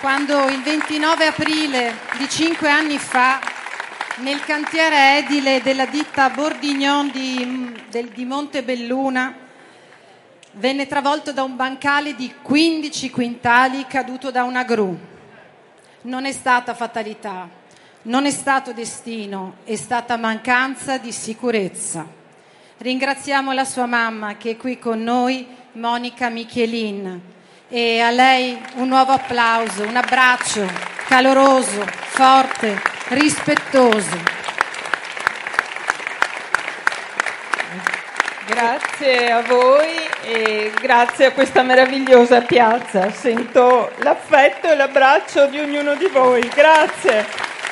quando il 29 aprile di 5 anni fa, nel cantiere edile della ditta Bourguignon di Montebelluna, venne travolto da un bancale di 15 quintali caduto da una gru. Non è stata fatalità, non è stato destino, è stata mancanza di sicurezza. Ringraziamo la sua mamma che è qui con noi, Monica Michelin, e a lei un nuovo applauso, un abbraccio caloroso, forte, rispettoso. Grazie a voi e grazie a questa meravigliosa piazza. Sento l'affetto e l'abbraccio di ognuno di voi. Grazie.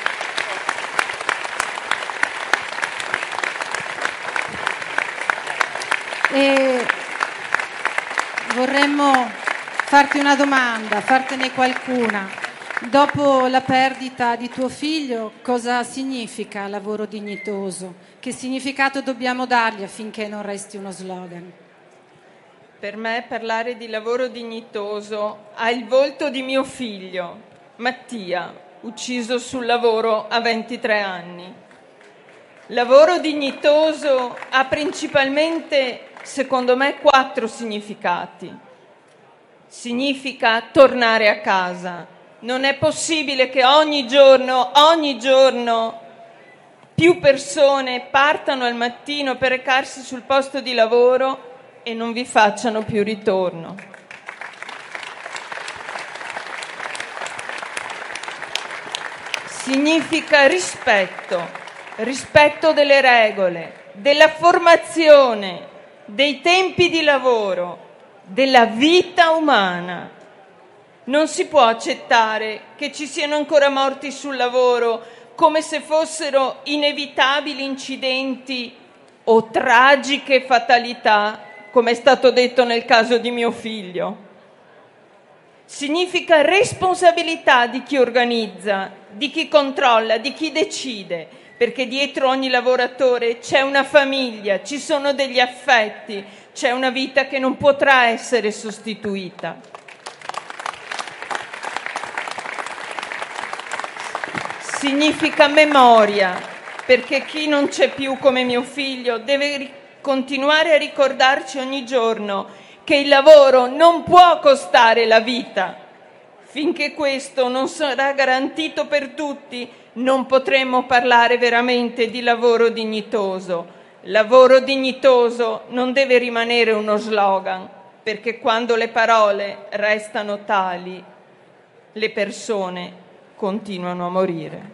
E vorremmo farti una domanda, fartene qualcuna. Dopo la perdita di tuo figlio, cosa significa lavoro dignitoso? Che significato dobbiamo dargli affinché non resti uno slogan? Per me parlare di lavoro dignitoso ha il volto di mio figlio, Mattia, ucciso sul lavoro a 23 anni. Lavoro dignitoso ha principalmente, secondo me, 4 significati. Significa tornare a casa. Non è possibile che ogni giorno più persone partano al mattino per recarsi sul posto di lavoro e non vi facciano più ritorno. Significa rispetto delle regole, della formazione, dei tempi di lavoro, della vita umana. Non si può accettare che ci siano ancora morti sul lavoro come se fossero inevitabili incidenti o tragiche fatalità, come è stato detto nel caso di mio figlio. Significa responsabilità di chi organizza, di chi controlla, di chi decide, perché dietro ogni lavoratore c'è una famiglia, ci sono degli affetti, c'è una vita che non potrà essere sostituita. Significa memoria, perché chi non c'è più come mio figlio deve continuare a ricordarci ogni giorno che il lavoro non può costare la vita. Finché questo non sarà garantito per tutti, non potremo parlare veramente di lavoro dignitoso. Lavoro dignitoso non deve rimanere uno slogan, perché quando le parole restano tali, le persone continuano a morire.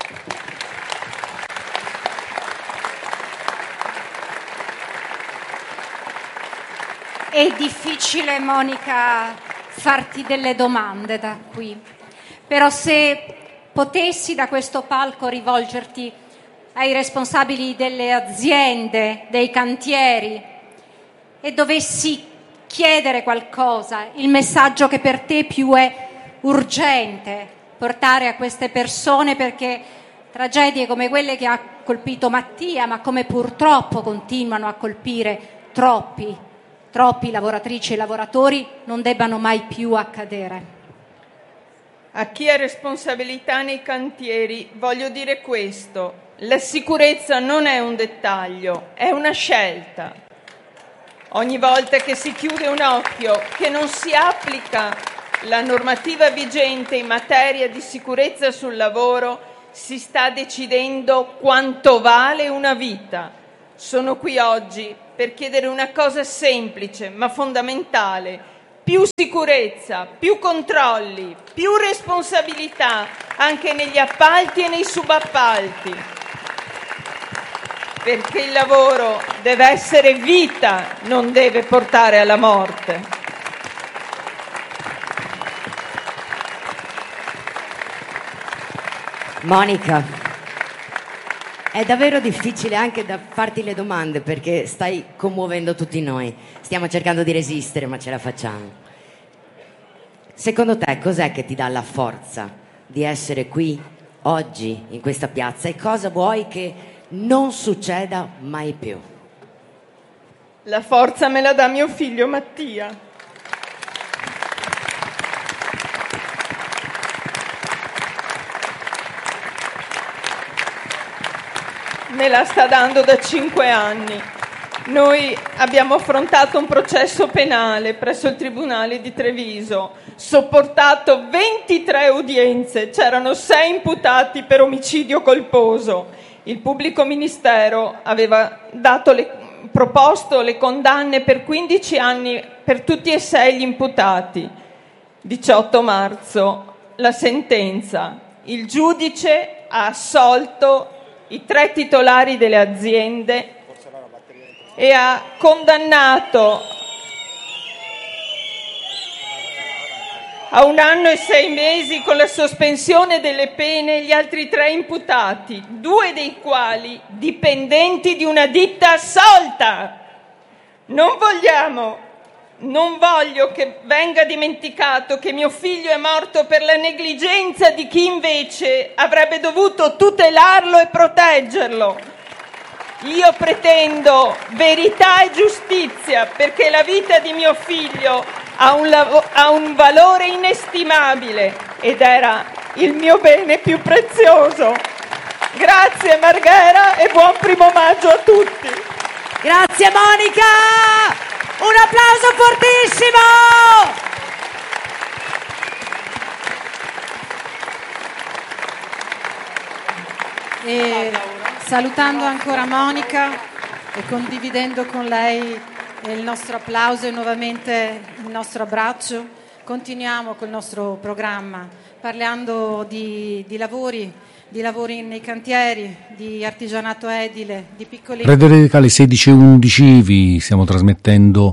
È difficile, Monica, farti delle domande da qui, però se potessi da questo palco rivolgerti ai responsabili delle aziende, dei cantieri, e dovessi chiedere qualcosa, il messaggio che per te più è urgente portare a queste persone, perché tragedie come quelle che ha colpito Mattia, ma come purtroppo continuano a colpire troppi lavoratrici e lavoratori, non debbano mai più accadere. A chi ha responsabilità nei cantieri voglio dire questo: la sicurezza non è un dettaglio, è una scelta. Ogni volta che si chiude un occhio, che non si applica la normativa vigente in materia di sicurezza sul lavoro, si sta decidendo quanto vale una vita. Sono qui oggi per chiedere una cosa semplice ma fondamentale: più sicurezza, più controlli, più responsabilità anche negli appalti e nei subappalti, perché il lavoro deve essere vita, non deve portare alla morte. Monica, è davvero difficile anche da farti le domande, perché stai commuovendo tutti noi. Stiamo cercando di resistere, ma ce la facciamo. Secondo te cos'è che ti dà la forza di essere qui oggi in questa piazza, e cosa vuoi che non succeda mai più? La forza me la dà mio figlio Mattia. me la sta dando da 5 anni. Noi abbiamo affrontato un processo penale presso il Tribunale di Treviso, sopportato 23 udienze, c'erano 6 imputati per omicidio colposo. Il pubblico ministero aveva proposto le condanne per 15 anni per tutti e 6 gli imputati. 18 marzo, la sentenza. Il giudice ha assolto i 3 titolari delle aziende e ha condannato a 1 anno e 6 mesi con la sospensione delle pene gli altri 3 imputati, 2 dei quali dipendenti di una ditta assolta. Non voglio che venga dimenticato che mio figlio è morto per la negligenza di chi invece avrebbe dovuto tutelarlo e proteggerlo. Io pretendo verità e giustizia, perché la vita di mio figlio ha un valore inestimabile ed era il mio bene più prezioso. Grazie Marghera e buon 1° maggio a tutti. Grazie Monica! Un applauso fortissimo! E salutando ancora Monica e condividendo con lei il nostro applauso e nuovamente il nostro abbraccio, continuiamo col nostro programma parlando di lavori nei cantieri, di artigianato edile, di piccoli... Radio Radicale 1611, vi stiamo trasmettendo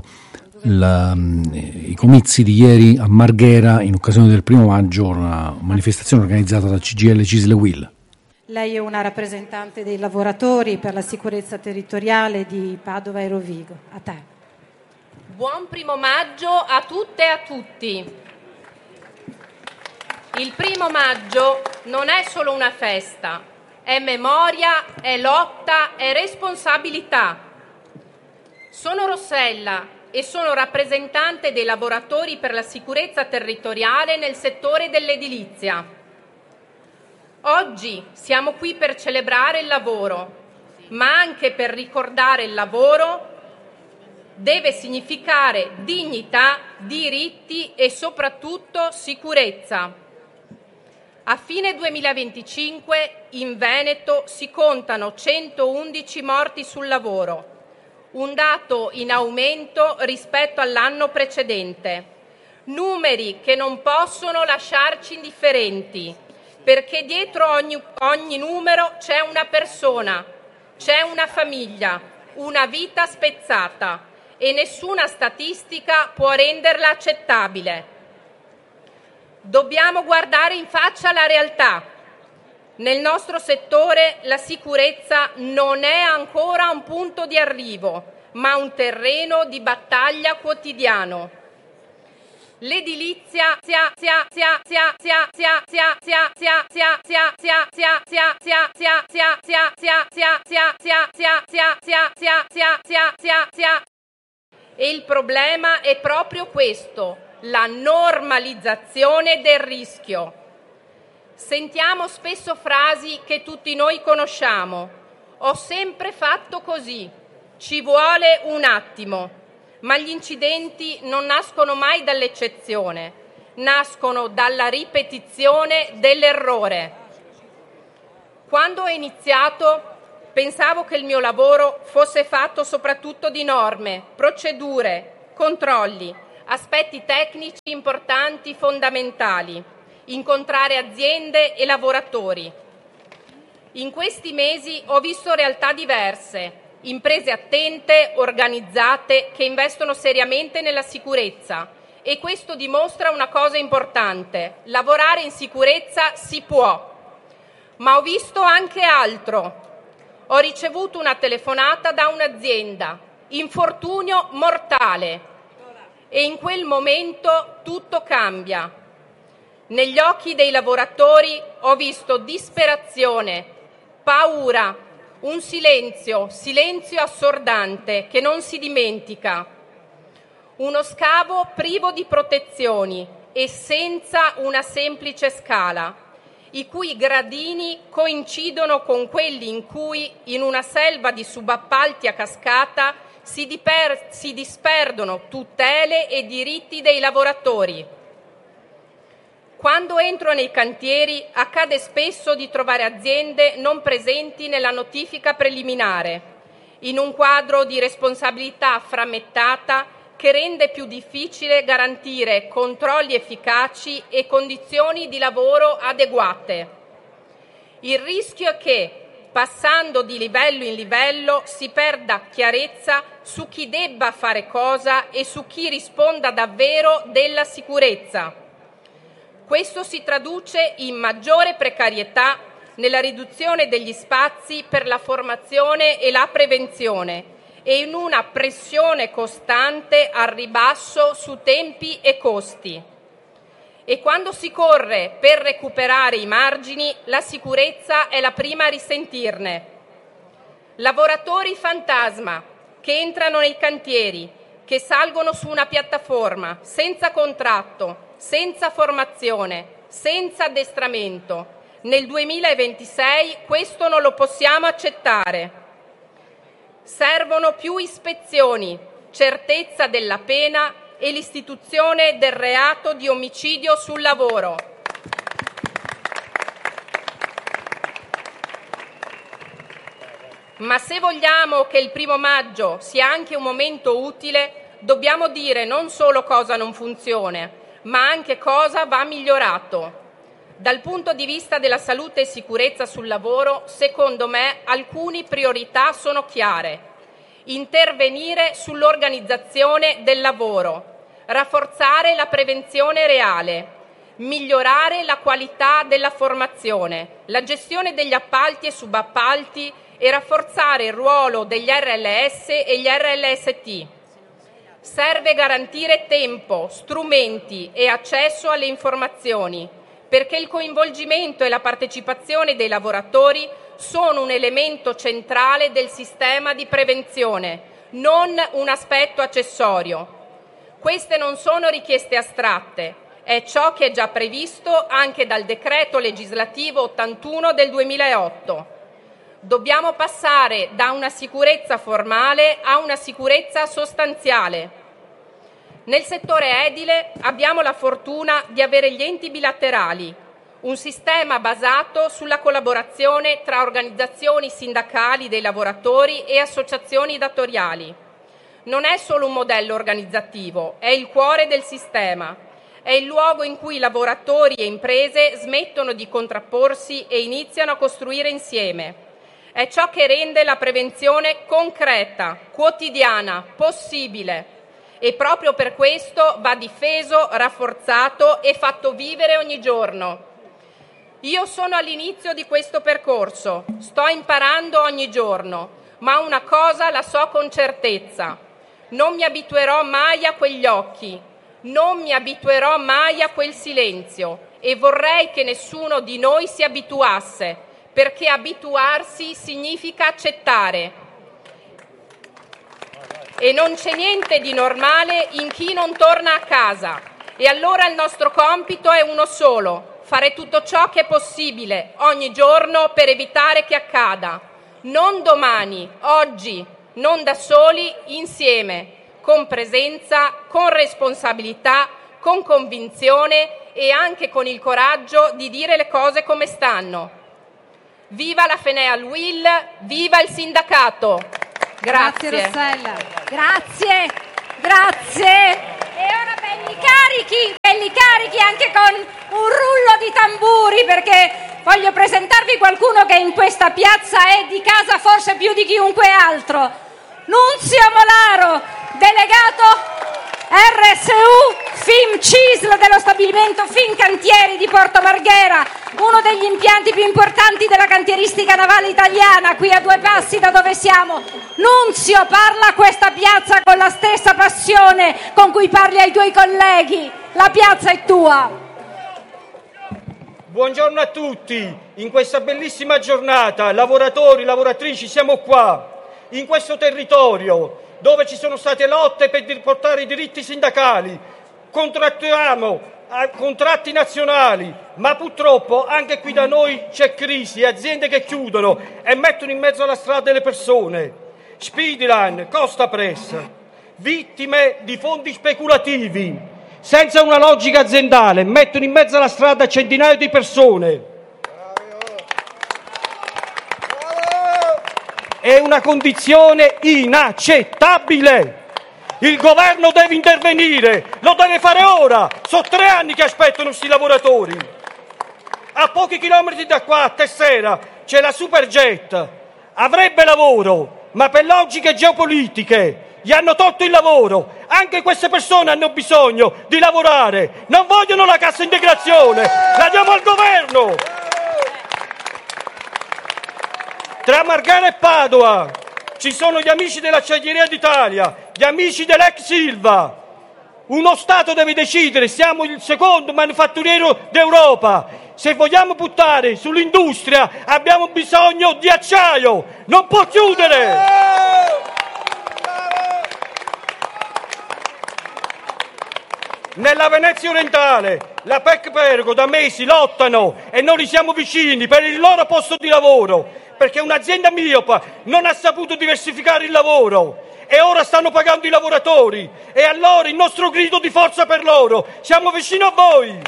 i comizi di ieri a Marghera in occasione del 1° maggio, una manifestazione organizzata da CGIL Cisle Will. Lei è una rappresentante dei lavoratori per la sicurezza territoriale di Padova e Rovigo. A te. Buon 1° maggio a tutte e a tutti. Il 1° maggio non è solo una festa, è memoria, è lotta, è responsabilità. Sono Rossella e sono rappresentante dei lavoratori per la sicurezza territoriale nel settore dell'edilizia. Oggi siamo qui per celebrare il lavoro, ma anche per ricordare il lavoro deve significare dignità, diritti e soprattutto sicurezza. A fine 2025 in Veneto si contano 111 morti sul lavoro, un dato in aumento rispetto all'anno precedente. Numeri che non possono lasciarci indifferenti, perché dietro ogni numero c'è una persona, c'è una famiglia, una vita spezzata e nessuna statistica può renderla accettabile. Dobbiamo guardare in faccia la realtà. Nel nostro settore la sicurezza non è ancora un punto di arrivo, ma un terreno di battaglia quotidiano. L'edilizia e il problema è proprio questo, la normalizzazione del rischio. Sentiamo spesso frasi che tutti noi conosciamo. Ho sempre fatto così, ci vuole un attimo. Ma gli incidenti non nascono mai dall'eccezione, nascono dalla ripetizione dell'errore. Quando ho iniziato pensavo che il mio lavoro fosse fatto soprattutto di norme, procedure, controlli, aspetti tecnici importanti, fondamentali, incontrare aziende e lavoratori. In questi mesi ho visto realtà diverse, imprese attente, organizzate, che investono seriamente nella sicurezza e questo dimostra una cosa importante: lavorare in sicurezza si può. Ma ho visto anche altro. Ho ricevuto una telefonata da un'azienda, infortunio mortale, e in quel momento tutto cambia. Negli occhi dei lavoratori ho visto disperazione, paura, un silenzio assordante che non si dimentica. Uno scavo privo di protezioni e senza una semplice scala. i cui gradini coincidono con quelli in cui, in una selva di subappalti a cascata, si disperdono tutele e diritti dei lavoratori. Quando entro nei cantieri accade spesso di trovare aziende non presenti nella notifica preliminare, in un quadro di responsabilità frammentata che rende più difficile garantire controlli efficaci e condizioni di lavoro adeguate. Il rischio è che, passando di livello in livello, si perda chiarezza su chi debba fare cosa e su chi risponda davvero della sicurezza. Questo si traduce in maggiore precarietà nella riduzione degli spazi per la formazione e la prevenzione e in una pressione costante al ribasso su tempi e costi. E quando si corre per recuperare i margini, la sicurezza è la prima a risentirne. Lavoratori fantasma che entrano nei cantieri, che salgono su una piattaforma senza contratto, senza formazione, senza addestramento. Nel 2026 questo non lo possiamo accettare. Servono più ispezioni, certezza della pena e l'istituzione del reato di omicidio sul lavoro. Ma se vogliamo che il 1° maggio sia anche un momento utile, dobbiamo dire non solo cosa non funziona, ma anche cosa va migliorato. Dal punto di vista della salute e sicurezza sul lavoro, secondo me, alcune priorità sono chiare. Intervenire sull'organizzazione del lavoro, rafforzare la prevenzione reale, migliorare la qualità della formazione, la gestione degli appalti e subappalti e rafforzare il ruolo degli RLS e gli RLST. Serve garantire tempo, strumenti e accesso alle informazioni, perché il coinvolgimento e la partecipazione dei lavoratori sono un elemento centrale del sistema di prevenzione, non un aspetto accessorio. Queste non sono richieste astratte, è ciò che è già previsto anche dal decreto legislativo 81 del 2008. Dobbiamo passare da una sicurezza formale a una sicurezza sostanziale. Nel settore edile abbiamo la fortuna di avere gli enti bilaterali, un sistema basato sulla collaborazione tra organizzazioni sindacali dei lavoratori e associazioni datoriali. Non è solo un modello organizzativo, è il cuore del sistema. È il luogo in cui lavoratori e imprese smettono di contrapporsi e iniziano a costruire insieme. È ciò che rende la prevenzione concreta, quotidiana, possibile. E proprio per questo va difeso, rafforzato e fatto vivere ogni giorno. Io sono all'inizio di questo percorso, sto imparando ogni giorno, ma una cosa la so con certezza: non mi abituerò mai a quegli occhi, non mi abituerò mai a quel silenzio e vorrei che nessuno di noi si abituasse, perché abituarsi significa accettare. E non c'è niente di normale in chi non torna a casa. E allora il nostro compito è uno solo: fare tutto ciò che è possibile ogni giorno per evitare che accada. Non domani, oggi, non da soli, insieme, con presenza, con responsabilità, con convinzione e anche con il coraggio di dire le cose come stanno. Viva la Feneal-Will, viva il sindacato! Grazie Rossella. Grazie. E ora belli carichi anche con un rullo di tamburi, perché voglio presentarvi qualcuno che in questa piazza è di casa forse più di chiunque altro. Nunzio Molaro, delegato RSU FIM-CISL dello stabilimento Fincantieri di Porto Marghera, uno degli impianti più importanti della cantieristica navale italiana, qui a 2 passi da dove siamo. Nunzio, parla a questa piazza con la stessa passione con cui parli ai tuoi colleghi. La piazza è tua. Buongiorno a tutti. In questa bellissima giornata, lavoratori, lavoratrici, siamo qua, in questo territorio dove ci sono state lotte per portare i diritti sindacali. Contrattiamo a contratti nazionali, ma purtroppo anche qui da noi c'è crisi, aziende che chiudono e mettono in mezzo alla strada le persone. Speedline, Costa Press, vittime di fondi speculativi, senza una logica aziendale, mettono in mezzo alla strada centinaia di persone. È una condizione inaccettabile. Il governo deve intervenire, lo deve fare ora. Sono 3 anni che aspettano questi lavoratori. A pochi chilometri da qua, a Tessera, c'è la Superjet. Avrebbe lavoro, ma per logiche geopolitiche gli hanno tolto il lavoro. Anche queste persone hanno bisogno di lavorare. Non vogliono la cassa integrazione, la diamo al governo. Tra Marghera e Padova ci sono gli amici dell'Acciaieria d'Italia, gli amici dell'ex Ilva. Uno Stato deve decidere, siamo il secondo manifatturiero d'Europa. Se vogliamo puntare sull'industria abbiamo bisogno di acciaio, non può chiudere. Nella Venezia orientale la PEC Pergo da mesi lottano e noi li siamo vicini per il loro posto di lavoro, perché un'azienda miopa non ha saputo diversificare il lavoro e ora stanno pagando i lavoratori. E allora il nostro grido di forza per loro: siamo vicini a voi.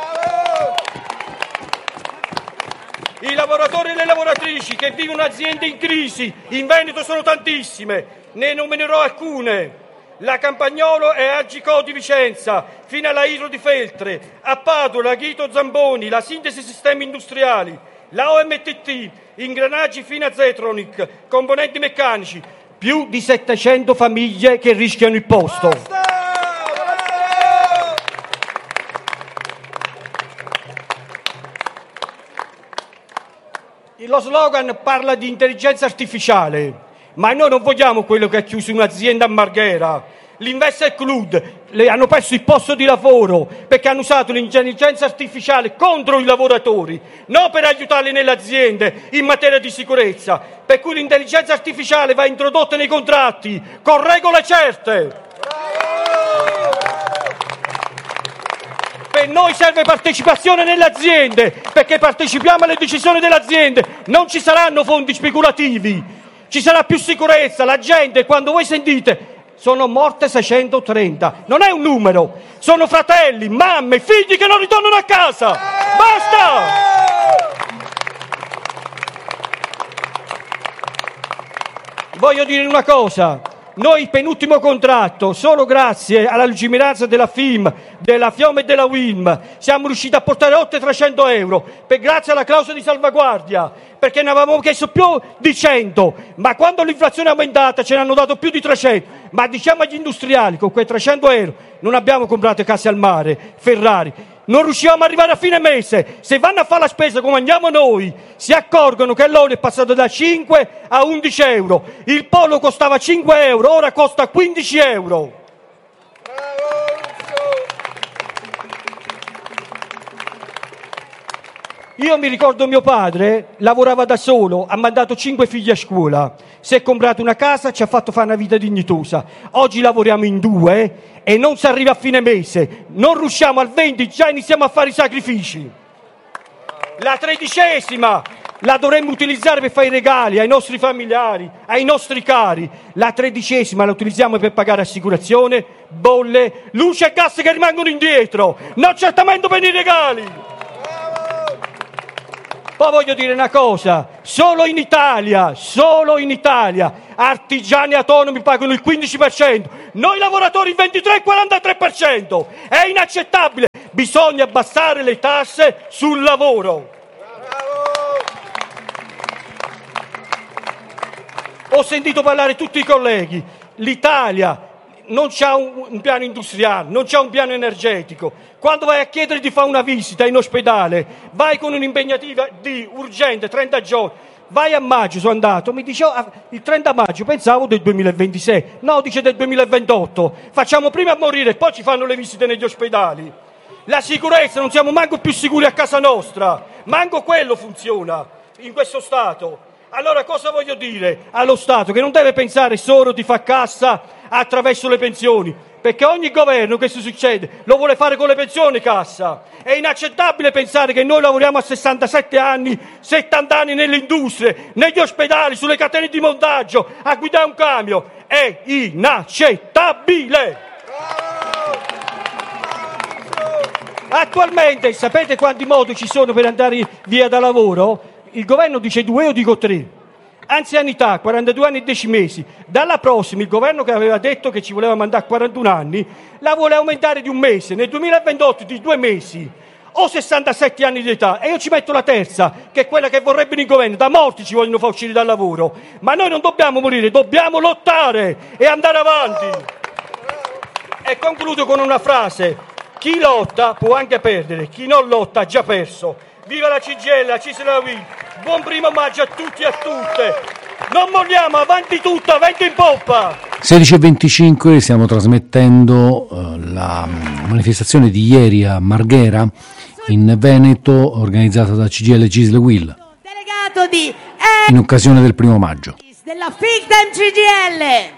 I lavoratori e le lavoratrici che vivono aziende in crisi in Veneto sono tantissime, ne nominerò alcune: la Campagnolo e Agicò di Vicenza, fino alla Idro di Feltre, a Padova la Ghito Zamboni, la Sintesi Sistemi Industriali, la OMTT, ingranaggi fino a Zetronic, componenti meccanici, più di 700 famiglie che rischiano il posto. Lo slogan parla di intelligenza artificiale, ma noi non vogliamo quello che ha chiuso un'azienda a Marghera. L'Investor Club hanno perso il posto di lavoro perché hanno usato l'intelligenza artificiale contro i lavoratori, non per aiutarli nelle aziende in materia di sicurezza. Per cui l'intelligenza artificiale va introdotta nei contratti con regole certe. Per noi serve partecipazione nelle aziende, perché partecipiamo alle decisioni delle aziende. Non ci saranno fondi speculativi, ci sarà più sicurezza. La gente, quando voi sentite sono morte 630, non è un numero, sono fratelli, mamme, figli che non ritornano a casa. Basta! Voglio dire una cosa: noi il penultimo contratto, solo grazie alla lungimiranza della FIM, della FIOM e della WILM, siamo riusciti a portare oltre 300 euro, grazie alla clausola di salvaguardia, perché ne avevamo chiesto più di 100, ma quando l'inflazione è aumentata ce ne hanno dato più di 300. Ma diciamo agli industriali, con quei 300 euro non abbiamo comprato case al mare, Ferrari, non riuscivamo ad arrivare a fine mese. Se vanno a fare la spesa come andiamo noi, si accorgono che l'olio è passato da 5 a 11 euro, il pollo costava 5 euro, ora costa 15 euro. Io mi ricordo mio padre, lavorava da solo, ha mandato 5 figli a scuola, si è comprato una casa, ci ha fatto fare una vita dignitosa. Oggi lavoriamo in 2 e non si arriva a fine mese, non riusciamo al 20, già iniziamo a fare i sacrifici. La 13ª la dovremmo utilizzare per fare i regali ai nostri familiari, ai nostri cari. La 13ª la utilizziamo per pagare assicurazione, bolle, luce e gas che rimangono indietro, non certamente per i regali. Poi voglio dire una cosa: solo in Italia, artigiani autonomi pagano il 15%, noi lavoratori il 23-43%. È inaccettabile, bisogna abbassare le tasse sul lavoro. Ho sentito parlare tutti i colleghi, l'Italia non c'ha un piano industriale, non c'ha un piano energetico. Quando vai a chiedere di fare una visita in ospedale, vai con un'impegnativa di urgente, 30 giorni. Vai a maggio, sono andato, mi dice il 30 maggio, pensavo del 2026. No, dice del 2028. Facciamo prima a morire e poi ci fanno le visite negli ospedali. La sicurezza, non siamo manco più sicuri a casa nostra. Manco quello funziona in questo Stato. Allora cosa voglio dire allo Stato? Che non deve pensare solo di far cassa attraverso le pensioni, perché ogni governo che si succede lo vuole fare con le pensioni, cassa. È inaccettabile pensare che noi lavoriamo a 67 anni, 70 anni nelle industrie, negli ospedali, sulle catene di montaggio, a guidare un camion. È inaccettabile! Attualmente sapete quanti modi ci sono per andare via da lavoro? Il governo dice 2, io dico 3. Anzianità, 42 anni e 10 mesi. Dalla prossima il governo che aveva detto che ci voleva mandare a 41 anni la vuole aumentare di un mese, nel 2028 di 2 mesi, o 67 anni di età. E io ci metto la terza, che è quella che vorrebbero il governo. Da morti ci vogliono far uscire dal lavoro. Ma noi non dobbiamo morire, dobbiamo lottare e andare avanti. E concludo con una frase. Chi lotta può anche perdere, chi non lotta ha già perso. Viva la CGIL, la CISL e la UIL. Buon 1° maggio a tutti e a tutte. Non molliamo, avanti tutta, vento in poppa. 16:25, stiamo trasmettendo la manifestazione di ieri a Marghera, in Veneto, organizzata da CGIL, CISL e UIL, delegato di in occasione del 1° maggio. Della FIGDEM CGIL.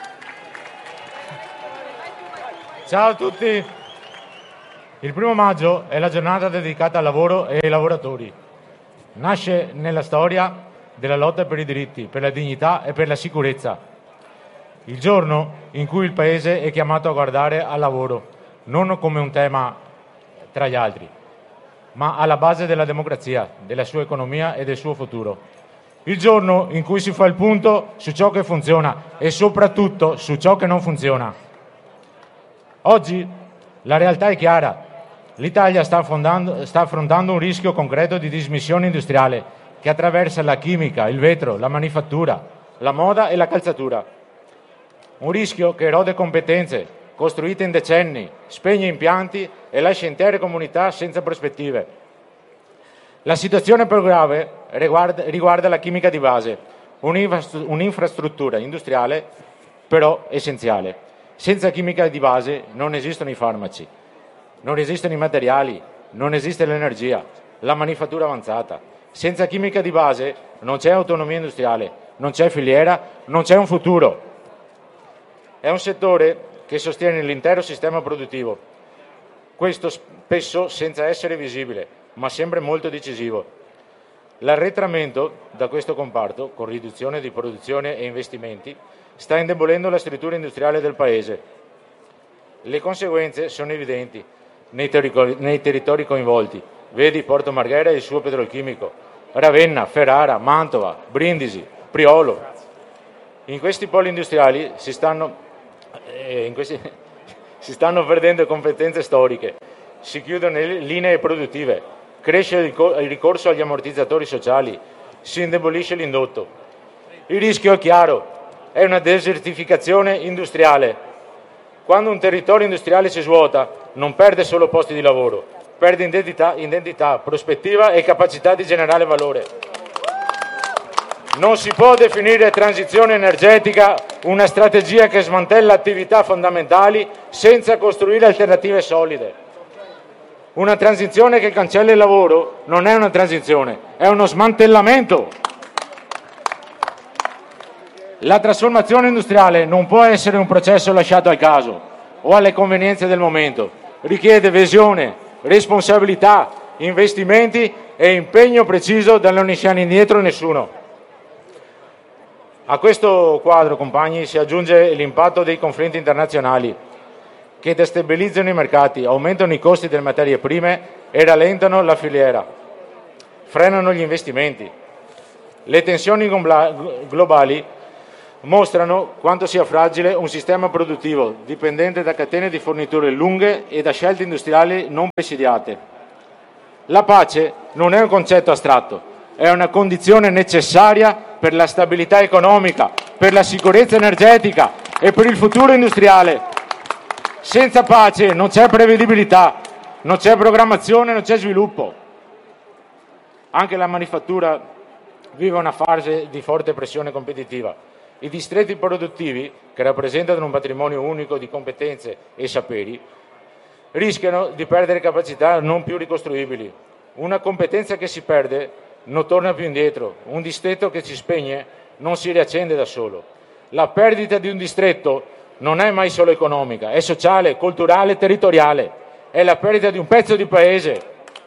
Ciao a tutti. Il 1° maggio è la giornata dedicata al lavoro e ai lavoratori. Nasce nella storia della lotta per i diritti, per la dignità e per la sicurezza. Il giorno in cui il Paese è chiamato a guardare al lavoro, non come un tema tra gli altri, ma alla base della democrazia, della sua economia e del suo futuro. Il giorno in cui si fa il punto su ciò che funziona e soprattutto su ciò che non funziona. Oggi la realtà è chiara. L'Italia sta affrontando un rischio concreto di dismissione industriale che attraversa la chimica, il vetro, la manifattura, la moda e la calzatura. Un rischio che erode competenze costruite in decenni, spegne impianti e lascia intere comunità senza prospettive. La situazione più grave riguarda la chimica di base, un'infrastruttura industriale però essenziale. Senza chimica di base non esistono i farmaci. Non esistono i materiali, non esiste l'energia, la manifattura avanzata. Senza chimica di base non c'è autonomia industriale, non c'è filiera, non c'è un futuro. È un settore che sostiene l'intero sistema produttivo, questo spesso senza essere visibile, ma sempre molto decisivo. L'arretramento da questo comparto, con riduzione di produzione e investimenti, sta indebolendo la struttura industriale del Paese. Le conseguenze sono evidenti nei territori coinvolti. Vedi Porto Marghera e il suo petrolchimico, Ravenna, Ferrara, Mantova, Brindisi, Priolo. In questi poli industriali si stanno perdendo competenze storiche, si chiudono le linee produttive, cresce il ricorso agli ammortizzatori sociali, si indebolisce l'indotto. Il rischio è chiaro, è una desertificazione industriale. Quando un territorio industriale si svuota, non perde solo posti di lavoro, perde identità, prospettiva e capacità di generare valore. Non si può definire transizione energetica una strategia che smantella attività fondamentali senza costruire alternative solide. Una transizione che cancella il lavoro non è una transizione, è uno smantellamento. La trasformazione industriale non può essere un processo lasciato al caso o alle convenienze del momento. Richiede visione, responsabilità, investimenti e impegno preciso da non lasciare indietro nessuno. A questo quadro, compagni, si aggiunge l'impatto dei conflitti internazionali che destabilizzano i mercati, aumentano i costi delle materie prime e rallentano la filiera, frenano gli investimenti. Le tensioni globali mostrano quanto sia fragile un sistema produttivo dipendente da catene di forniture lunghe e da scelte industriali non presidiate. La pace non è un concetto astratto, è una condizione necessaria per la stabilità economica, per la sicurezza energetica e per il futuro industriale. Senza pace non c'è prevedibilità, non c'è programmazione, non c'è sviluppo. Anche la manifattura vive una fase di forte pressione competitiva. I distretti produttivi, che rappresentano un patrimonio unico di competenze e saperi, rischiano di perdere capacità non più ricostruibili. Una competenza che si perde non torna più indietro, un distretto che si spegne non si riaccende da solo. La perdita di un distretto non è mai solo economica, è sociale, culturale, territoriale, è la perdita di un pezzo di paese.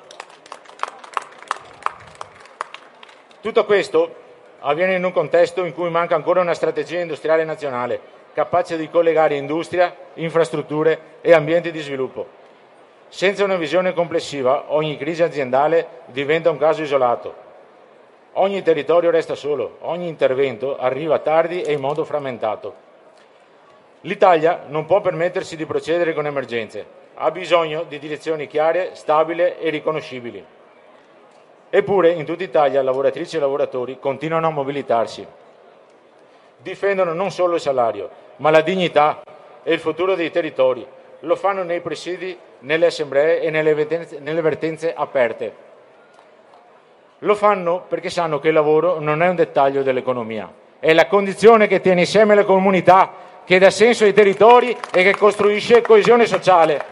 Tutto questo avviene in un contesto in cui manca ancora una strategia industriale nazionale, capace di collegare industria, infrastrutture e ambienti di sviluppo. Senza una visione complessiva, ogni crisi aziendale diventa un caso isolato. Ogni territorio resta solo, ogni intervento arriva tardi e in modo frammentato. L'Italia non può permettersi di procedere con emergenze, ha bisogno di direzioni chiare, stabili e riconoscibili. Eppure in tutta Italia lavoratrici e lavoratori continuano a mobilitarsi. Difendono non solo il salario, ma la dignità e il futuro dei territori. Lo fanno nei presidi, nelle assemblee e nelle vertenze aperte. Lo fanno perché sanno che il lavoro non è un dettaglio dell'economia, è la condizione che tiene insieme le comunità, che dà senso ai territori e che costruisce coesione sociale.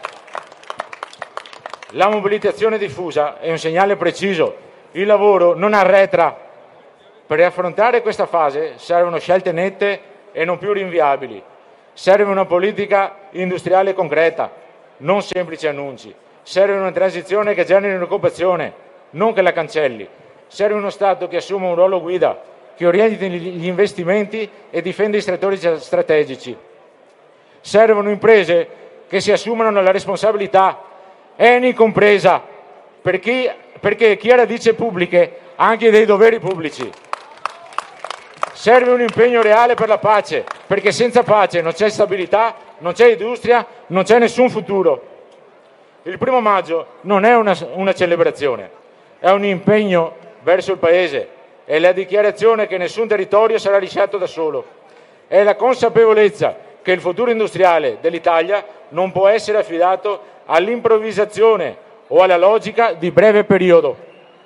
La mobilitazione diffusa è un segnale preciso. Il lavoro non arretra. Per affrontare questa fase servono scelte nette e non più rinviabili. Serve una politica industriale concreta, non semplici annunci. Serve una transizione che generi un'occupazione, non che la cancelli. Serve uno Stato che assuma un ruolo guida, che orienti gli investimenti e difenda i settori strategici. Servono imprese che si assumano la responsabilità, Eni compresa, perché chi ha radici pubbliche ha anche dei doveri pubblici. Serve un impegno reale per la pace, perché senza pace non c'è stabilità, non c'è industria, non c'è nessun futuro. Il 1° maggio non è una celebrazione, è un impegno verso il Paese, è la dichiarazione che nessun territorio sarà lasciato da solo, è la consapevolezza che il futuro industriale dell'Italia non può essere affidato all'improvvisazione o alla logica di breve periodo.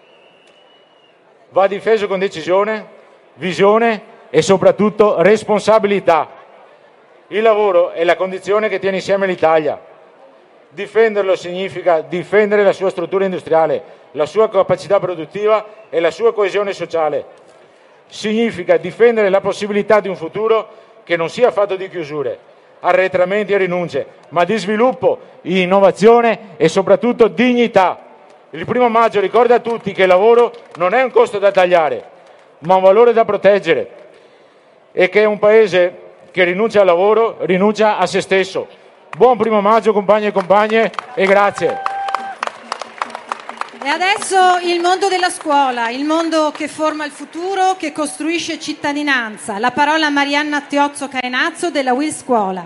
Va difeso con decisione, visione e soprattutto responsabilità. Il lavoro è la condizione che tiene insieme l'Italia. Difenderlo significa difendere la sua struttura industriale, la sua capacità produttiva e la sua coesione sociale. Significa difendere la possibilità di un futuro che non sia fatto di chiusure, arretramenti e rinunce, ma di sviluppo, innovazione e soprattutto dignità. Il 1° maggio ricorda a tutti che il lavoro non è un costo da tagliare, ma un valore da proteggere, e che un Paese che rinuncia al lavoro rinuncia a se stesso. Buon 1° maggio compagni e compagne e grazie. E adesso il mondo della scuola, il mondo che forma il futuro, che costruisce cittadinanza. La parola a Marianna Tiozzo Caenazzo della Will Scuola.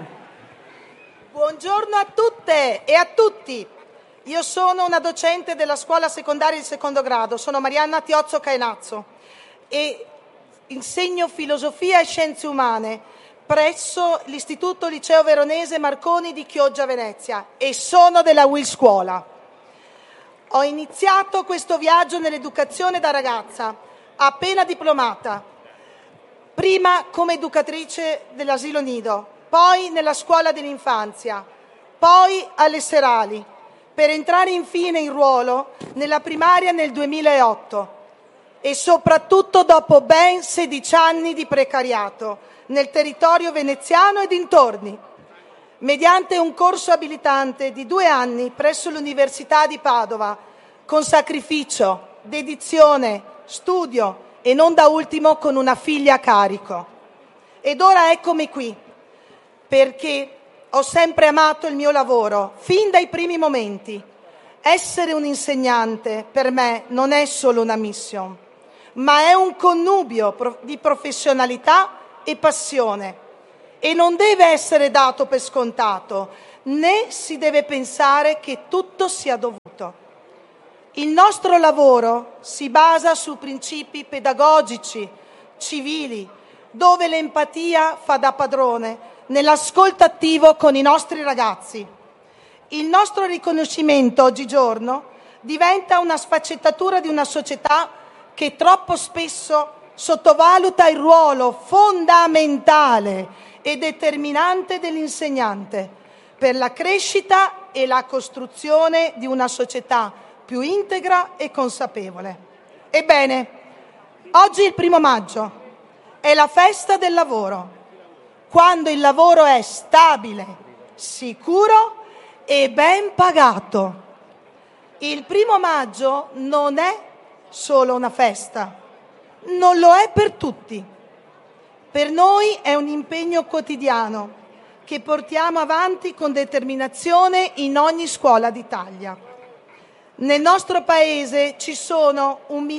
Buongiorno a tutte e a tutti. Io sono una docente della scuola secondaria di 2° grado, sono Marianna Tiozzo Caenazzo e insegno filosofia e scienze umane presso l'Istituto Liceo Veronese Marconi di Chioggia, Venezia, e sono della Will Scuola. Ho iniziato questo viaggio nell'educazione da ragazza, appena diplomata, prima come educatrice dell'asilo nido, poi nella scuola dell'infanzia, poi alle serali, per entrare infine in ruolo nella primaria nel 2008 e soprattutto dopo ben 16 anni di precariato nel territorio veneziano e dintorni, mediante un corso abilitante di 2 anni presso l'Università di Padova, con sacrificio, dedizione, studio e non da ultimo con una figlia a carico. Ed ora eccomi qui, perché ho sempre amato il mio lavoro, fin dai primi momenti. Essere un insegnante per me non è solo una mission, ma è un connubio di professionalità e passione, e non deve essere dato per scontato, né si deve pensare che tutto sia dovuto. Il nostro lavoro si basa su principi pedagogici, civili, dove l'empatia fa da padrone nell'ascolto attivo con i nostri ragazzi. Il nostro riconoscimento oggigiorno diventa una sfaccettatura di una società che troppo spesso sottovaluta il ruolo fondamentale e determinante dell'insegnante per la crescita e la costruzione di una società più integra e consapevole. Ebbene, oggi il 1° maggio è la festa del lavoro, quando il lavoro è stabile, sicuro e ben pagato. Il 1° maggio non è solo una festa, non lo è per tutti. Per noi è un impegno quotidiano che portiamo avanti con determinazione in ogni scuola d'Italia. Nel nostro paese ci sono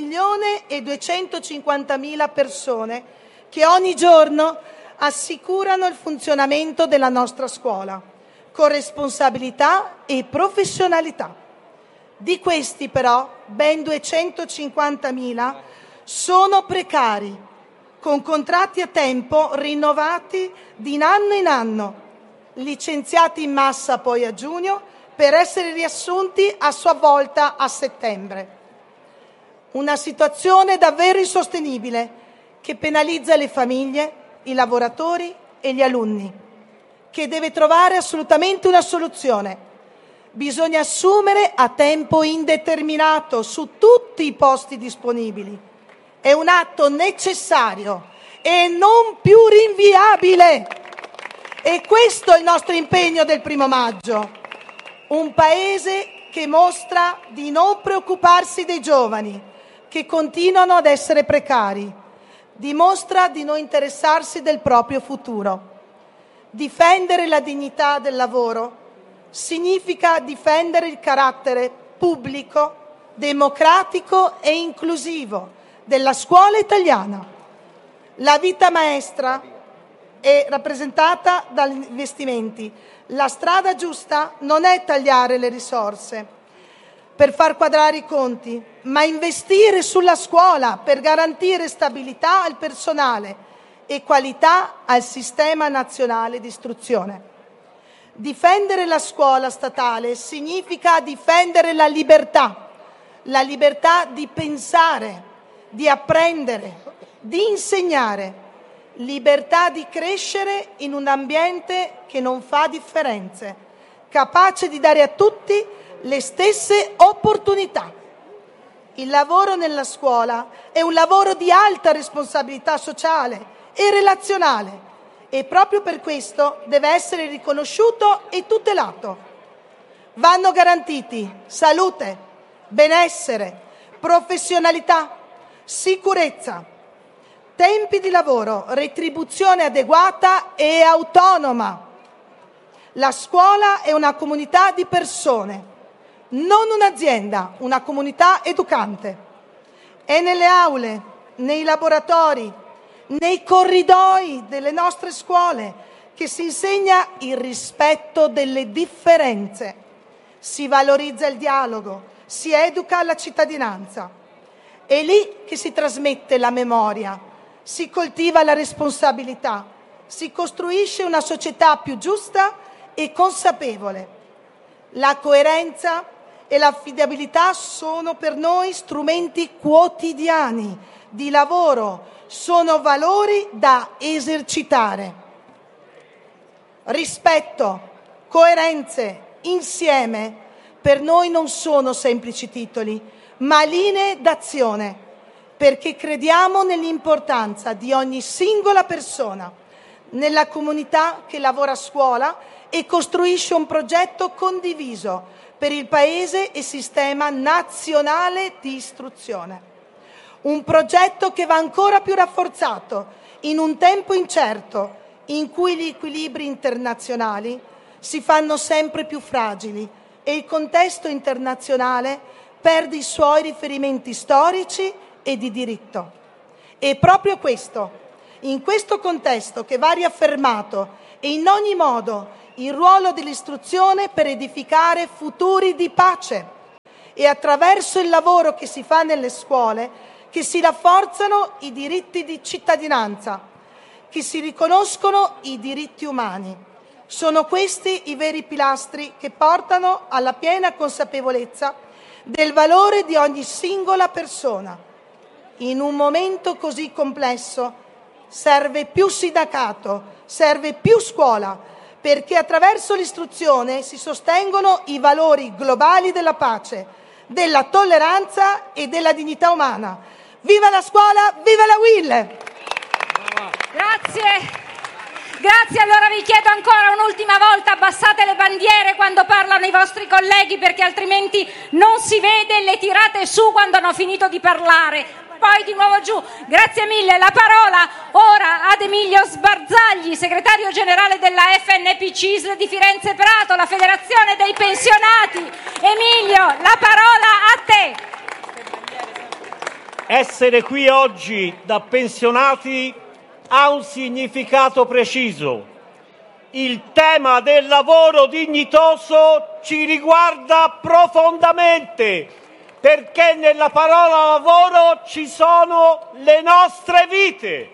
1.250.000 persone che ogni giorno assicurano il funzionamento della nostra scuola, con responsabilità e professionalità. Di questi però ben 250.000 sono precari, con contratti a tempo rinnovati di anno in anno, licenziati in massa poi a giugno per essere riassunti a sua volta a settembre. Una situazione davvero insostenibile che penalizza le famiglie, i lavoratori e gli alunni, che deve trovare assolutamente una soluzione. Bisogna assumere a tempo indeterminato su tutti i posti disponibili. È un atto necessario e non più rinviabile. E questo è il nostro impegno del 1° maggio. Un paese che mostra di non preoccuparsi dei giovani, che continuano ad essere precari. Dimostra di non interessarsi del proprio futuro. Difendere la dignità del lavoro significa difendere il carattere pubblico, democratico e inclusivo della scuola italiana. La vita maestra è rappresentata dagli investimenti. La strada giusta non è tagliare le risorse per far quadrare i conti, ma investire sulla scuola per garantire stabilità al personale e qualità al sistema nazionale di istruzione. Difendere la scuola statale significa difendere la libertà di pensare, di apprendere, di insegnare, libertà di crescere in un ambiente che non fa differenze, capace di dare a tutti le stesse opportunità. Il lavoro nella scuola è un lavoro di alta responsabilità sociale e relazionale e proprio per questo deve essere riconosciuto e tutelato. Vanno garantiti salute, benessere, professionalità, sicurezza, tempi di lavoro, retribuzione adeguata e autonoma. La scuola è una comunità di persone, non un'azienda, una comunità educante. È nelle aule, nei laboratori, nei corridoi delle nostre scuole che si insegna il rispetto delle differenze, si valorizza il dialogo, si educa alla cittadinanza. È lì che si trasmette la memoria, si coltiva la responsabilità, si costruisce una società più giusta e consapevole. La coerenza e l'affidabilità sono per noi strumenti quotidiani di lavoro, sono valori da esercitare. Rispetto, coerenze, insieme, per noi non sono semplici titoli, ma linee d'azione, perché crediamo nell'importanza di ogni singola persona, nella comunità che lavora a scuola e costruisce un progetto condiviso per il Paese e sistema nazionale di istruzione. Un progetto che va ancora più rafforzato in un tempo incerto in cui gli equilibri internazionali si fanno sempre più fragili e il contesto internazionale perde i suoi riferimenti storici e di diritto. E proprio questo, in questo contesto che va riaffermato e in ogni modo il ruolo dell'istruzione per edificare futuri di pace e attraverso il lavoro che si fa nelle scuole che si rafforzano i diritti di cittadinanza, che si riconoscono i diritti umani. Sono questi i veri pilastri che portano alla piena consapevolezza del valore di ogni singola persona. In un momento così complesso serve più sindacato, serve più scuola, perché attraverso l'istruzione si sostengono i valori globali della pace, della tolleranza e della dignità umana. Viva la scuola, viva la UIL! Grazie. Grazie, allora vi chiedo ancora un'ultima volta, abbassate le bandiere quando parlano i vostri colleghi, perché altrimenti non si vede, le tirate su quando hanno finito di parlare. Poi di nuovo giù. Grazie mille. La parola ora ad Emilio Sbarzagli, segretario generale della FNP CISL di Firenze Prato, la Federazione dei Pensionati. Emilio, la parola a te. Essere qui oggi da pensionati ha un significato preciso. Il tema del lavoro dignitoso ci riguarda profondamente, perché nella parola lavoro ci sono le nostre vite.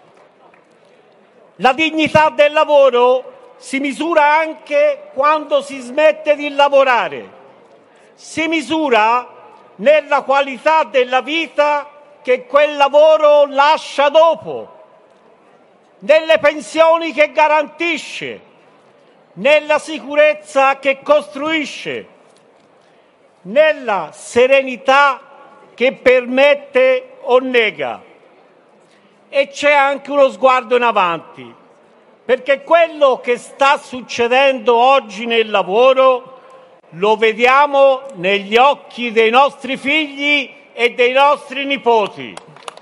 La dignità del lavoro si misura anche quando si smette di lavorare. Si misura nella qualità della vita che quel lavoro lascia dopo, nelle pensioni che garantisce, nella sicurezza che costruisce, nella serenità che permette o nega. E c'è anche uno sguardo in avanti, perché quello che sta succedendo oggi nel lavoro lo vediamo negli occhi dei nostri figli e dei nostri nipoti.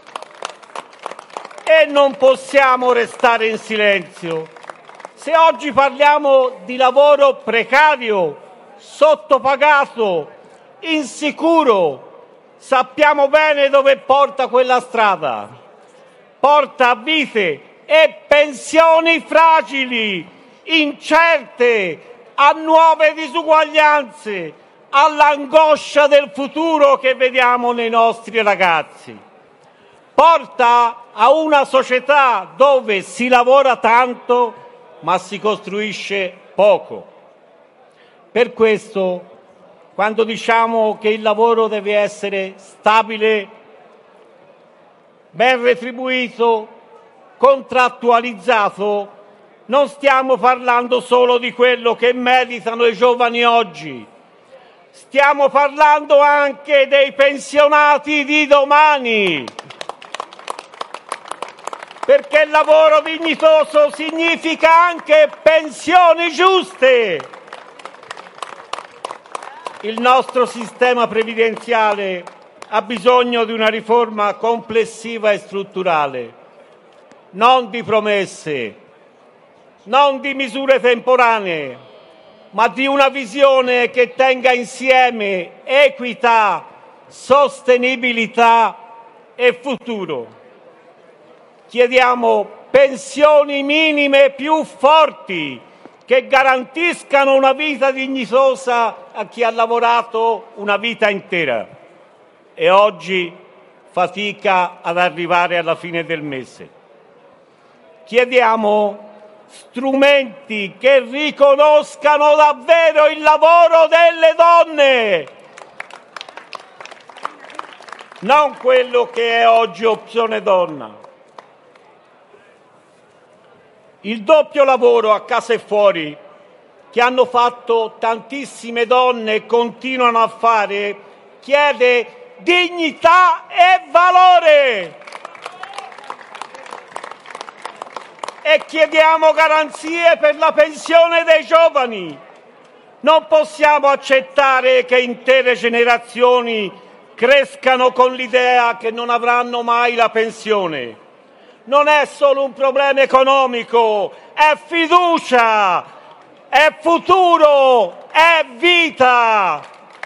E non possiamo restare in silenzio. Se oggi parliamo di lavoro precario, sottopagato, insicuro, sappiamo bene dove porta quella strada. Porta a vite e pensioni fragili, incerte, a nuove disuguaglianze, all'angoscia del futuro che vediamo nei nostri ragazzi. Porta a una società dove si lavora tanto ma si costruisce poco. Per questo, quando diciamo che il lavoro deve essere stabile, ben retribuito, contrattualizzato, non stiamo parlando solo di quello che meritano i giovani oggi, stiamo parlando anche dei pensionati di domani, perché il lavoro dignitoso significa anche pensioni giuste. Il nostro sistema previdenziale ha bisogno di una riforma complessiva e strutturale, non di promesse, non di misure temporanee, ma di una visione che tenga insieme equità, sostenibilità e futuro. Chiediamo pensioni minime più forti, che garantiscano una vita dignitosa a chi ha lavorato una vita intera e oggi fatica ad arrivare alla fine del mese. Chiediamo strumenti che riconoscano davvero il lavoro delle donne, non quello che è oggi opzione donna. Il doppio lavoro a casa e fuori, che hanno fatto tantissime donne e continuano a fare, chiede dignità e valore. E chiediamo garanzie per la pensione dei giovani. Non possiamo accettare che intere generazioni crescano con l'idea che non avranno mai la pensione. Non è solo un problema economico, è fiducia, è futuro, è vita.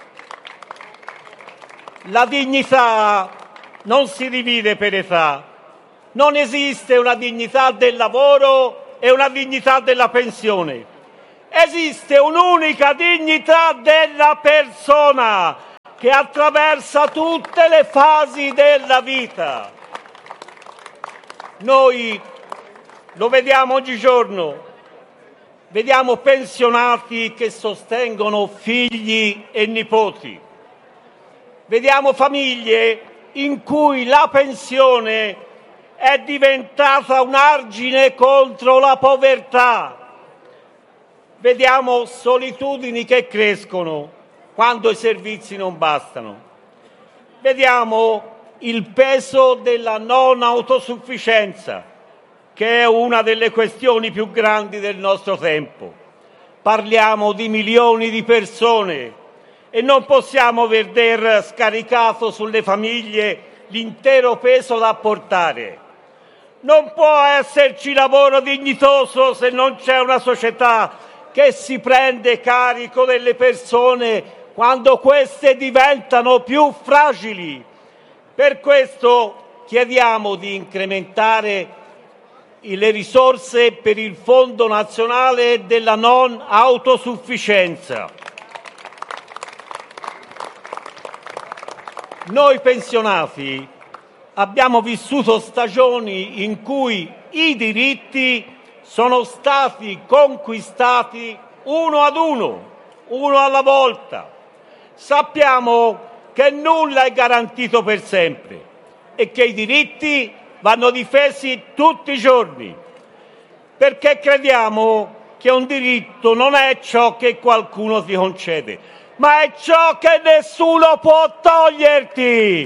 La dignità non si divide per età. Non esiste una dignità del lavoro e una dignità della pensione. Esiste un'unica dignità della persona che attraversa tutte le fasi della vita. Noi lo vediamo oggigiorno, vediamo pensionati che sostengono figli e nipoti, vediamo famiglie in cui la pensione è diventata un argine contro la povertà, vediamo solitudini che crescono quando i servizi non bastano, vediamo il peso della non autosufficienza, che è una delle questioni più grandi del nostro tempo. Parliamo di milioni di persone e non possiamo veder scaricato sulle famiglie l'intero peso da portare. Non può esserci lavoro dignitoso se non c'è una società che si prende carico delle persone quando queste diventano più fragili. Per questo chiediamo di incrementare le risorse per il Fondo nazionale della non autosufficienza. Noi pensionati abbiamo vissuto stagioni in cui i diritti sono stati conquistati uno ad uno alla volta. Sappiamo che nulla è garantito per sempre e che i diritti vanno difesi tutti i giorni, perché crediamo che un diritto non è ciò che qualcuno ti concede, ma è ciò che nessuno può toglierti.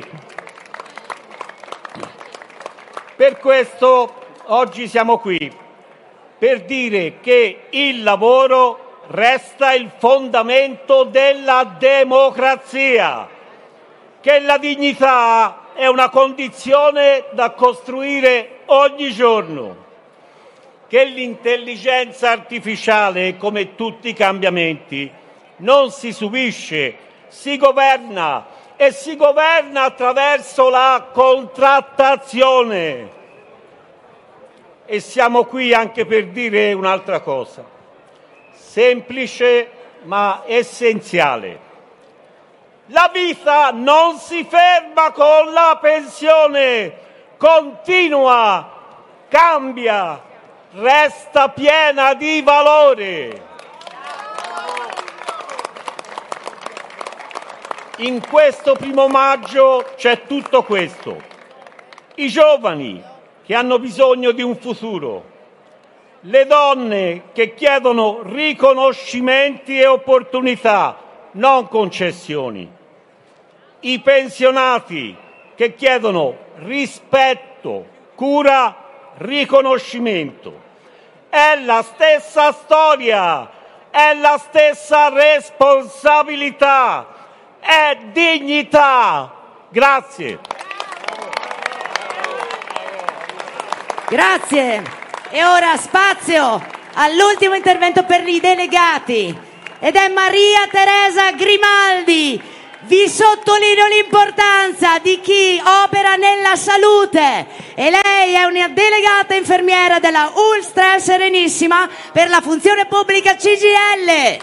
Per questo oggi siamo qui, per dire che il lavoro resta il fondamento della democrazia, che la dignità è una condizione da costruire ogni giorno, che l'intelligenza artificiale, come tutti i cambiamenti, non si subisce, si governa e si governa attraverso la contrattazione. E siamo qui anche per dire un'altra cosa, semplice ma essenziale. La vita non si ferma con la pensione, continua, cambia, resta piena di valore. In questo 1° maggio c'è tutto questo. I giovani che hanno bisogno di un futuro, le donne che chiedono riconoscimenti e opportunità, non concessioni, i pensionati che chiedono rispetto, cura, riconoscimento. È la stessa storia, è la stessa responsabilità, è dignità. Grazie. Grazie. E ora spazio all'ultimo intervento per i delegati ed è Maria Teresa Grimaldi. Vi sottolineo l'importanza di chi opera nella salute e lei è una delegata infermiera della Ulstra Serenissima per la funzione pubblica CGIL.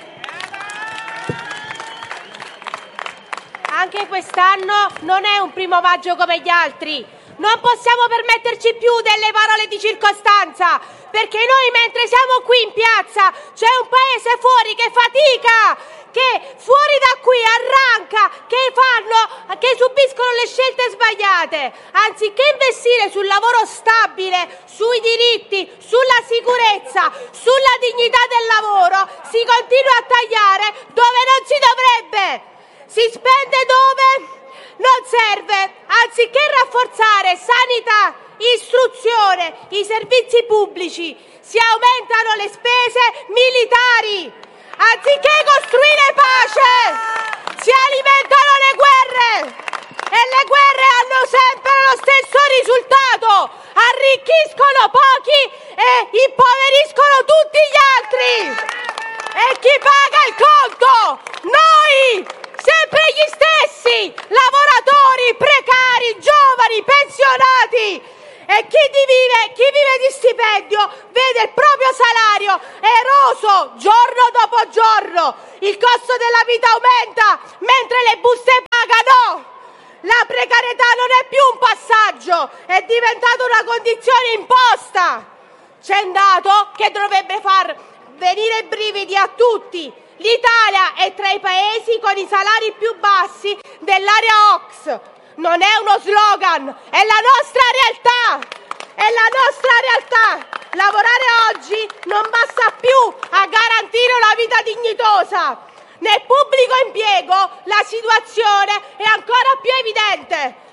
Anche quest'anno non è un 1° maggio come gli altri. Non possiamo permetterci più delle parole di circostanza, perché noi mentre siamo qui in piazza c'è un paese fuori che fatica, che fuori da qui arranca, che subiscono le scelte sbagliate. Anziché investire sul lavoro stabile, sui diritti, sulla sicurezza, sulla dignità del lavoro, si continua a tagliare dove non si dovrebbe. Si spende dove non serve. Anziché rafforzare sanità, istruzione, i servizi pubblici, si aumentano le spese militari. Anziché costruire pace, si alimentano le guerre. E le guerre hanno sempre lo stesso risultato: arricchiscono pochi e impoveriscono tutti gli altri. E chi paga il conto? Noi! Sempre gli stessi, lavoratori, precari, giovani, pensionati. E chi vive di stipendio vede il proprio salario eroso giorno dopo giorno. Il costo della vita aumenta mentre le buste pagano. La precarietà non è più un passaggio, è diventata una condizione imposta. C'è un dato che dovrebbe far venire i brividi a tutti. L'Italia è tra i paesi con i salari più bassi dell'area OCSE. Non è uno slogan, è la nostra realtà. È la nostra realtà. Lavorare oggi non basta più a garantire una vita dignitosa. Nel pubblico impiego la situazione è ancora più evidente.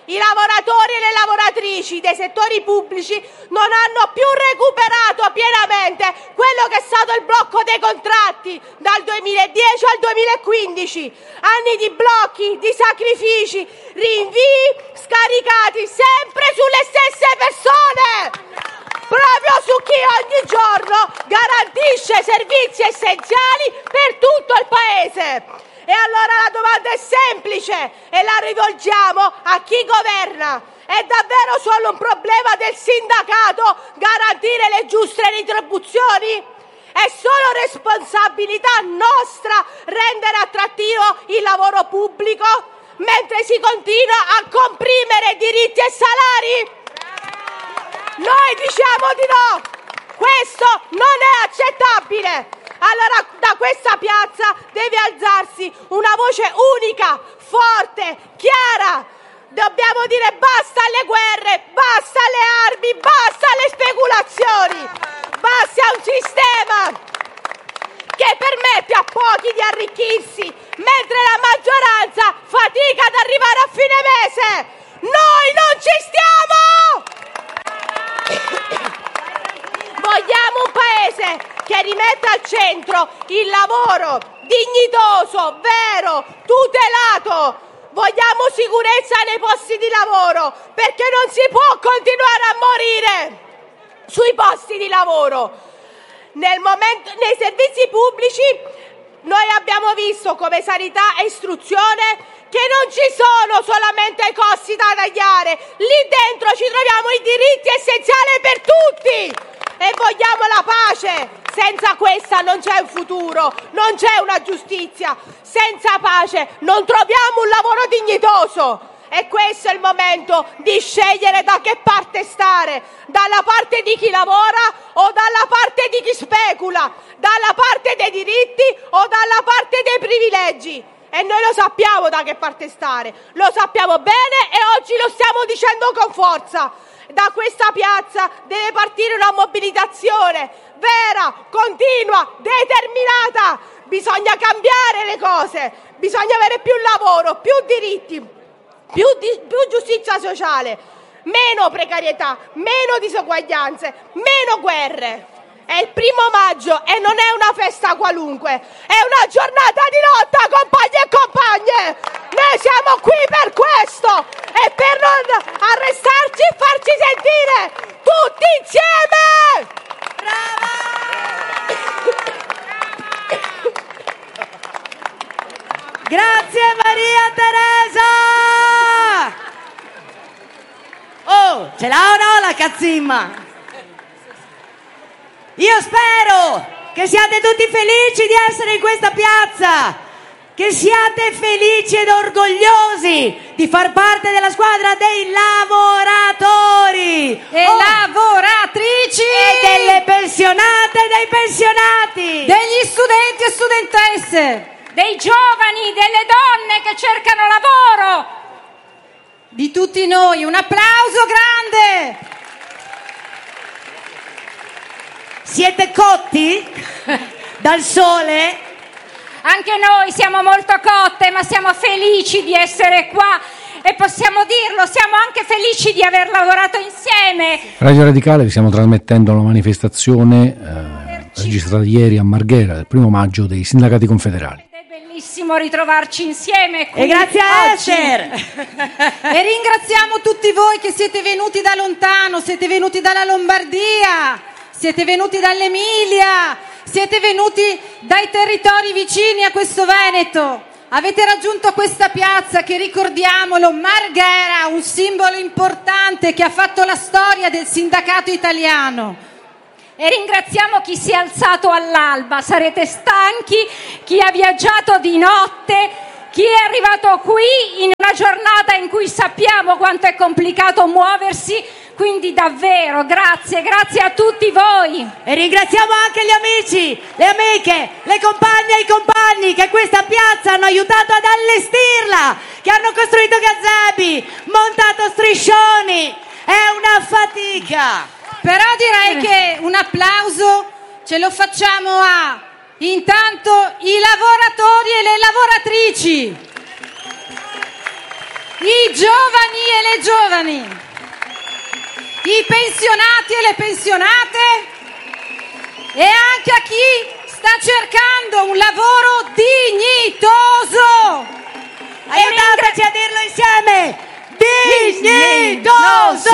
I lavoratori e le lavoratrici dei settori pubblici non hanno più recuperato pienamente quello che è stato il blocco dei contratti dal 2010 al 2015. Anni di blocchi, di sacrifici, rinvii scaricati sempre sulle stesse persone, proprio su chi ogni giorno garantisce servizi essenziali per tutto il Paese. E allora la domanda è semplice e la rivolgiamo a chi governa. È davvero solo un problema del sindacato garantire le giuste retribuzioni? È solo responsabilità nostra rendere attrattivo il lavoro pubblico mentre si continua a comprimere diritti e salari? Noi diciamo di no! Questo non è accettabile! Allora da questa piazza deve alzarsi una voce unica, forte, chiara. Dobbiamo dire basta alle guerre, basta alle armi, basta alle speculazioni, basta a un sistema che permette a pochi di arricchirsi, mentre la maggioranza fatica ad arrivare a fine mese. Noi non ci stiamo! Vogliamo un paese che rimetta al centro il lavoro dignitoso, vero, tutelato. Vogliamo sicurezza nei posti di lavoro, perché non si può continuare a morire sui posti di lavoro. Nei servizi pubblici noi abbiamo visto come sanità e istruzione che non ci sono solamente i costi da tagliare, lì dentro ci troviamo i diritti essenziali per tutti. E vogliamo la pace. Senza questa non c'è un futuro, non c'è una giustizia. Senza pace non troviamo un lavoro dignitoso. E questo è il momento di scegliere da che parte stare, dalla parte di chi lavora o dalla parte di chi specula, dalla parte dei diritti o dalla parte dei privilegi. E noi lo sappiamo da che parte stare, lo sappiamo bene e oggi lo stiamo dicendo con forza. Da questa piazza deve partire una mobilitazione vera, continua, determinata. Bisogna cambiare le cose, bisogna avere più lavoro, più diritti, più giustizia sociale, meno precarietà, meno diseguaglianze, meno guerre. È il 1° maggio e non è una festa qualunque, è una giornata di lotta, compagni e compagne. Noi siamo qui per questo e per non arrestarci e farci sentire tutti insieme. Brava! Grazie Maria Teresa! Oh, ce l'ha o no la cazzimma? Io spero che siate tutti felici di essere in questa piazza, che siate felici ed orgogliosi di far parte della squadra dei lavoratori e lavoratrici e delle pensionate e dei pensionati, degli studenti e studentesse, dei giovani, delle donne che cercano lavoro, di tutti noi. Un applauso grande! Siete cotti dal sole? Anche noi siamo molto cotte, ma siamo felici di essere qua e possiamo dirlo, siamo anche felici di aver lavorato insieme. Radio Radicale, vi stiamo trasmettendo la manifestazione registrata ieri a Marghera, del 1° maggio dei sindacati confederali. È bellissimo ritrovarci insieme qui e grazie a Escher. E ringraziamo tutti voi che siete venuti da lontano, siete venuti dalla Lombardia, siete venuti dall'Emilia, siete venuti dai territori vicini a questo Veneto. Avete raggiunto questa piazza che, ricordiamolo, Marghera, un simbolo importante che ha fatto la storia del sindacato italiano. E ringraziamo chi si è alzato all'alba, sarete stanchi, chi ha viaggiato di notte, chi è arrivato qui in una giornata in cui sappiamo quanto è complicato muoversi. Quindi davvero grazie a tutti voi. E ringraziamo anche gli amici, le amiche, le compagne e i compagni che questa piazza hanno aiutato ad allestirla, che hanno costruito gazebi, montato striscioni. È una fatica. Però direi che un applauso ce lo facciamo a intanto i lavoratori e le lavoratrici. i giovani e le giovani, i pensionati e le pensionate e anche a chi sta cercando un lavoro dignitoso. Aiutateci a dirlo insieme! Dignitoso!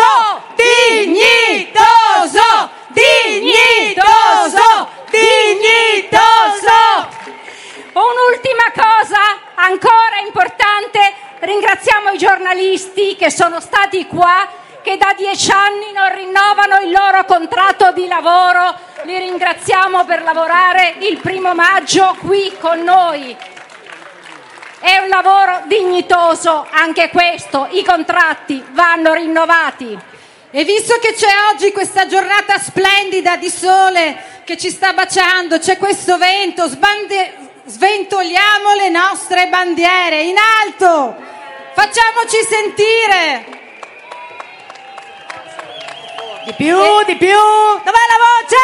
Dignitoso! Dignitoso! Dignitoso! Un'ultima cosa ancora importante, ringraziamo i giornalisti che sono stati qua, che da 10 anni non rinnovano il loro contratto di lavoro, li ringraziamo per lavorare il 1° maggio qui con noi. È un lavoro dignitoso anche questo, i contratti vanno rinnovati. E visto che c'è oggi questa giornata splendida di sole che ci sta baciando, c'è questo vento, sventoliamo le nostre bandiere in alto, facciamoci sentire. Di più, di più, dov'è la voce?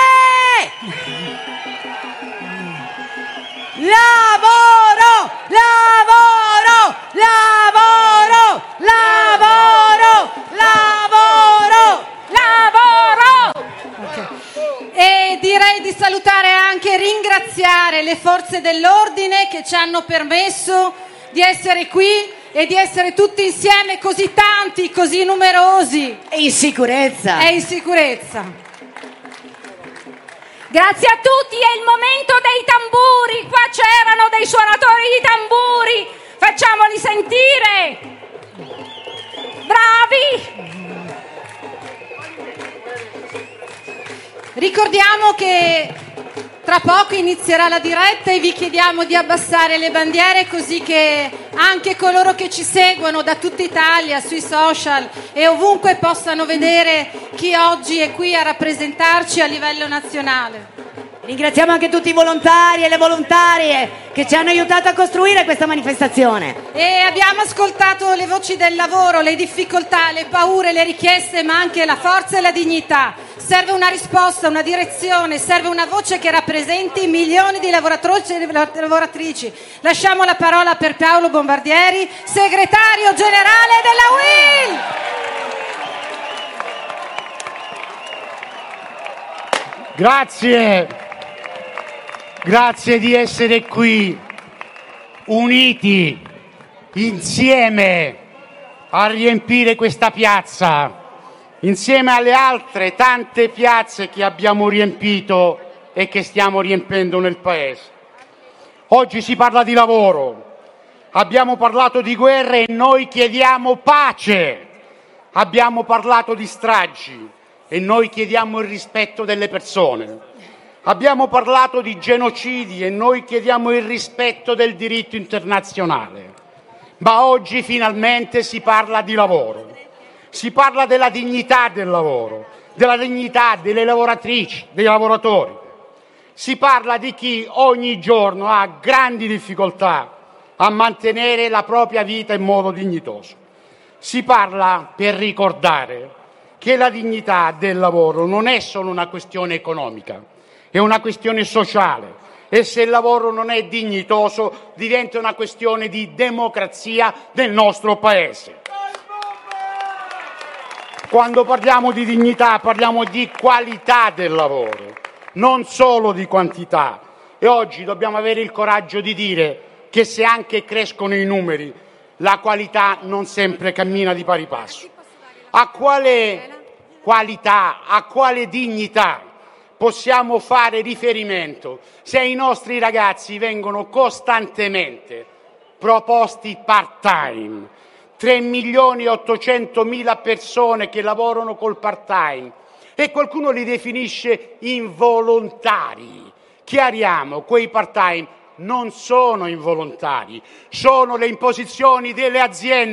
Lavoro, lavoro, lavoro, lavoro, lavoro, lavoro. Okay. E direi di salutare anche e ringraziare le forze dell'ordine che ci hanno permesso di essere qui e di essere tutti insieme così tanti, così numerosi. E in sicurezza. E in sicurezza. Grazie a tutti, è il momento dei tamburi, qua c'erano dei suonatori di tamburi, facciamoli sentire. Bravi! Ricordiamo che tra poco inizierà la diretta e vi chiediamo di abbassare le bandiere così che anche coloro che ci seguono da tutta Italia sui social e ovunque possano vedere chi oggi è qui a rappresentarci a livello nazionale. Ringraziamo anche tutti i volontari e le volontarie che ci hanno aiutato a costruire questa manifestazione. E abbiamo ascoltato le voci del lavoro, le difficoltà, le paure, le richieste, ma anche la forza e la dignità. Serve una risposta, una direzione, serve una voce che rappresenti milioni di lavoratori e lavoratrici. Lasciamo la parola per Paolo Bombardieri, segretario generale della UIL. Grazie di essere qui, uniti, insieme a riempire questa piazza, insieme alle altre tante piazze che abbiamo riempito e che stiamo riempendo nel Paese. Oggi si parla di lavoro, abbiamo parlato di guerre e noi chiediamo pace, abbiamo parlato di stragi e noi chiediamo il rispetto delle persone. Abbiamo parlato di genocidi e noi chiediamo il rispetto del diritto internazionale. Ma oggi finalmente si parla di lavoro. Si parla della dignità del lavoro, della dignità delle lavoratrici, dei lavoratori. Si parla di chi ogni giorno ha grandi difficoltà a mantenere la propria vita in modo dignitoso. Si parla per ricordare che la dignità del lavoro non è solo una questione economica, è una questione sociale e se il lavoro non è dignitoso diventa una questione di democrazia del nostro Paese. Quando parliamo di dignità parliamo di qualità del lavoro, non solo di quantità. E oggi dobbiamo avere il coraggio di dire che se anche crescono i numeri, la qualità non sempre cammina di pari passo. A quale qualità, a quale dignità possiamo fare riferimento se i nostri ragazzi vengono costantemente proposti part-time? 3.800.000 persone che lavorano col part-time e qualcuno li definisce involontari. Chiariamo, quei part-time non sono involontari, sono le imposizioni delle aziende